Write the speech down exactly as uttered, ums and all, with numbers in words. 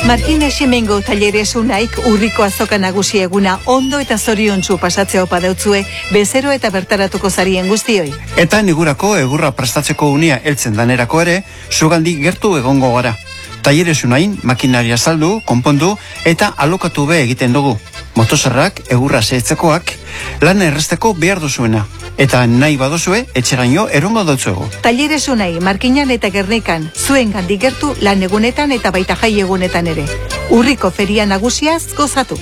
Markina Ximengo Talleres Unaik urriko azoka nagusi eguna ondo eta zoriontsu pasatzea opa dautzue bezero eta bertaratuko zarien guztioi. Eta negurako egurra prestatzeko unia heltzen danerako ere, zugandi gertu egongo gara. Talleres Unain makinaria saldu, konpondu eta alokatu be egiten dugu. Motosarrak, egurra zehetzekoak, lan erresteko behar duzuena. Eta nahi badozue, etxeraino erongo dutzuego. Talleres Unai, Markinan eta Gernikan, zuen gandik gertu lan egunetan eta baita jai egunetan ere. Urriko feria nagusiaz gozatu.